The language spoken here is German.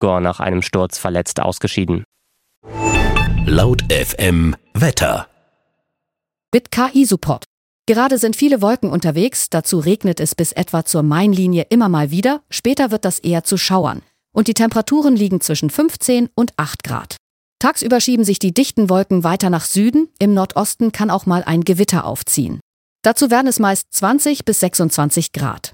Gore nach einem Sturz verletzt ausgeschieden. Laut FM Wetter. Mit KI-Support. Gerade sind viele Wolken unterwegs, dazu regnet es bis etwa zur Mainlinie immer mal wieder, später wird das eher zu Schauern. Und die Temperaturen liegen zwischen 15 und 8 Grad. Tagsüber schieben sich die dichten Wolken weiter nach Süden, im Nordosten kann auch mal ein Gewitter aufziehen. Dazu werden es meist 20 bis 26 Grad.